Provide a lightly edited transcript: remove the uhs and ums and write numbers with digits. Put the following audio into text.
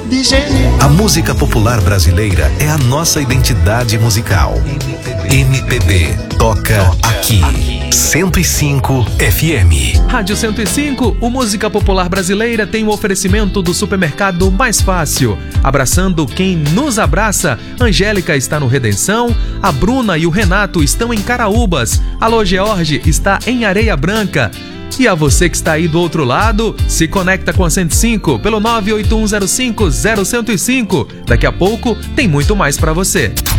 A música popular brasileira é a nossa identidade musical. MPB toca aqui. 105 FM. Rádio 105, o Música Popular Brasileira tem o oferecimento do supermercado Mais Fácil. Abraçando quem nos abraça, Angélica está no Redenção, a Bruna e o Renato estão em Caraúbas, alô George está em Areia Branca. E a você que está aí do outro lado, se conecta com a 105 pelo 981050105. Daqui a pouco tem muito mais para você.